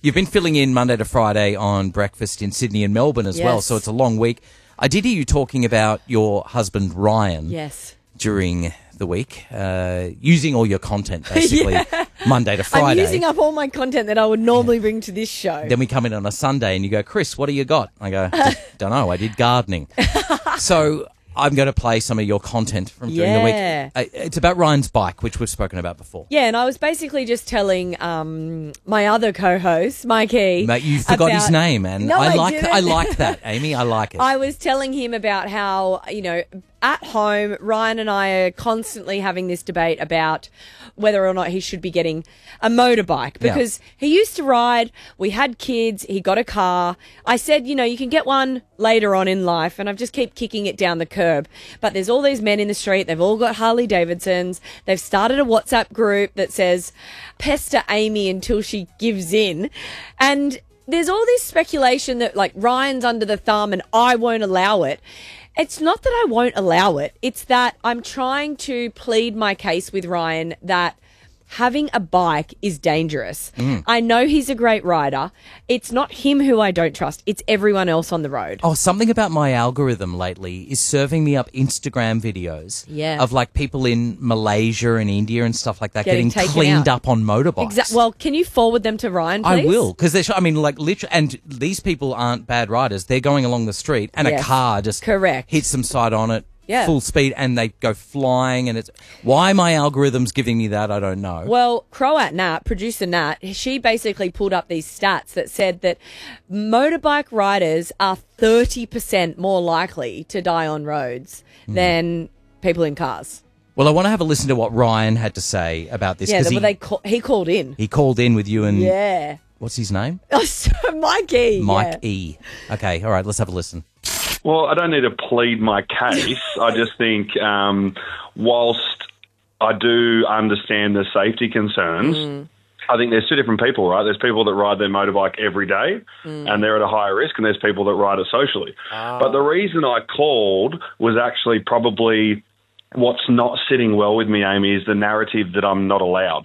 You've been filling in Monday to Friday on breakfast in Sydney and Melbourne as well, so it's a long week. I did hear you talking about your husband, Ryan. Yes. During the week, using all your content, basically, Monday to Friday. I'm using up all my content that I would normally bring to this show. Then we come in on a Sunday and you go, Chris, what do you got? I go, don't know, I did gardening. So I'm going to play some of your content from during the week. It's about Ryan's bike, which we've spoken about before. Yeah, and I was basically just telling my other co-host, Mikey. Mate, you forgot his name, and No, I didn't. like that, Amy. I like it. I was telling him about how, at home, Ryan and I are constantly having this debate about whether or not he should be getting a motorbike because he used to ride, we had kids, he got a car. I said, you can get one later on in life, and I just keep kicking it down the curb. But there's all these men in the street, they've all got Harley Davidsons, they've started a WhatsApp group that says, pester Amy until she gives in. And there's all this speculation that, like, Ryan's under the thumb and I won't allow it. It's not that I won't allow it. It's that I'm trying to plead my case with Ryan that having a bike is dangerous. I know he's a great rider. It's not him who I don't trust. It's everyone else on the road. Oh, something about my algorithm lately is serving me up Instagram videos of like people in Malaysia and India and stuff like that getting cleaned up on motorbikes. Well, can you forward them to Ryan, please? I will, because literally, and these people aren't bad riders. They're going along the street and a car just hits them side on it. Full speed, and they go flying, and it's why my algorithm's giving me that, I don't know. Well, Croat Nat, producer Nat, she basically pulled up these stats that said that motorbike riders are 30% more likely to die on roads than people in cars. Well, I want to have a listen to what Ryan had to say about this. Yeah, he called in. He called in with you and... What's his name? Oh, Mikey. Mike E. Okay, all right, let's have a listen. Well, I don't need to plead my case. I just think whilst I do understand the safety concerns, I think there's two different people, right? There's people that ride their motorbike every day and they're at a higher risk, and there's people that ride it socially. But the reason I called was actually probably what's not sitting well with me, Amy, is the narrative that I'm not allowed.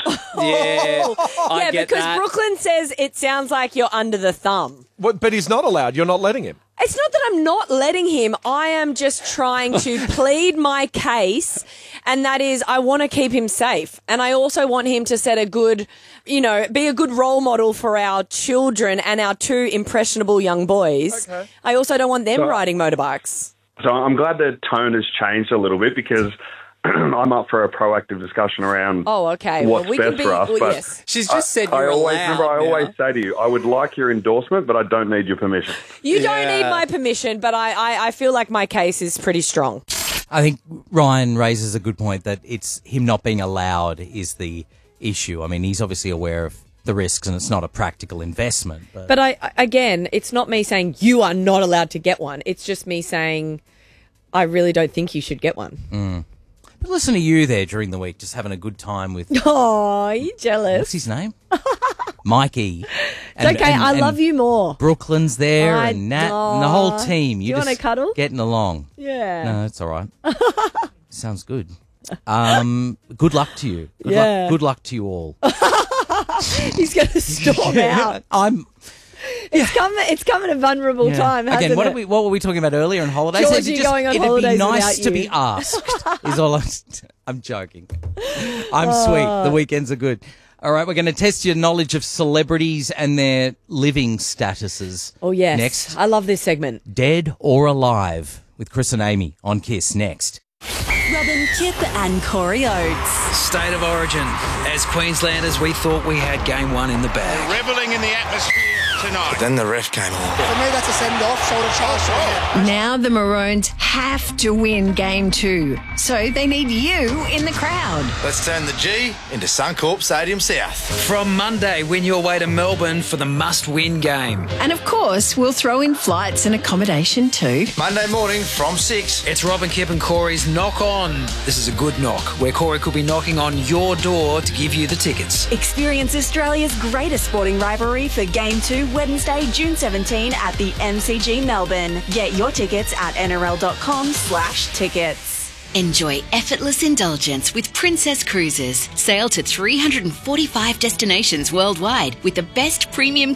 I get because that. Brooklyn says it sounds like you're under the thumb. But he's not allowed. You're not letting him. It's not that I'm not letting him. I am just trying to plead my case, and that is I want to keep him safe. And I also want him to set a good, be a good role model for our children and our two impressionable young boys. Okay. I also don't want them riding motorbikes. So I'm glad the tone has changed a little bit because I'm up for a proactive discussion around what's best for us. But she's just said you're allowed. I always say to you, I would like your endorsement, but I don't need your permission. You don't need my permission, but I feel like my case is pretty strong. I think Ryan raises a good point that it's him not being allowed is the issue. I mean, he's obviously aware of the risks and it's not a practical investment. But again, it's not me saying you are not allowed to get one. It's just me saying I really don't think you should get one. But listen to you there during the week, just having a good time with... Oh, you jealous? What's his name? Mikey. It's okay, I love you more. Brooklyn's there and Nat and the whole team. Do you want to cuddle? Getting along. Yeah. No, it's all right. Sounds good. Good luck to you. Good luck to you all. He's going to storm out. It's coming a vulnerable time, hasn't Again, it? what were we talking about earlier on holidays? Georgie going on holidays it'd be nice to without you. be asked. Is all I'm joking. I'm sweet. The weekends are good. All right, we're going to test your knowledge of celebrities and their living statuses. Oh, yes. Next. I love this segment. Dead or Alive with Chris and Amy on Kiss next. Robin, Kip and Corey Oates. State of origin. As Queenslanders, we thought we had game one in the bag. Revelling in the atmosphere tonight. But then the ref came on. For me, that's a send-off. Shoulder charge. Now the Maroons have to win game 2. So they need you in the crowd. Let's turn the G into Suncorp Stadium South. From Monday, win your way to Melbourne for the must-win game. And of course, we'll throw in flights and accommodation too. Monday morning from 6. It's Robin, Kip and Corey's Knock On. This is a good knock, where Corey could be knocking on your door to give you the tickets. Experience Australia's greatest sporting rivalry for Game 2 Wednesday, June 17 at the MCG Melbourne. Get your tickets at nrl.com/tickets. Enjoy effortless indulgence with Princess Cruises. Sail to 345 destinations worldwide with the best premium